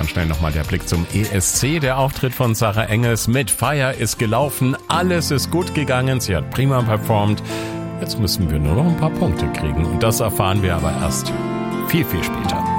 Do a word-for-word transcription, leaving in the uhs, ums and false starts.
Ganz schnell nochmal der Blick zum E S C. Der Auftritt von Sarah Engels mit Feier ist gelaufen. Alles ist gut gegangen. Sie hat prima performt. Jetzt müssen wir nur noch ein paar Punkte kriegen. Und das erfahren wir aber erst viel, viel später.